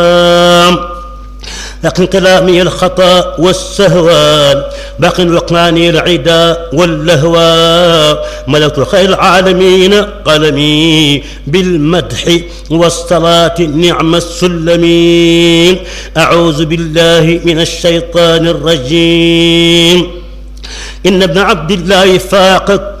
لكن كلامي الخطأ والسهوان باق وقاني العدا واللهوى. ملكت خير العالمين قلمي بالمدح والصلاة نعم السلمين. أعوذ بالله من الشيطان الرجيم. إن ابن عبد الله فاق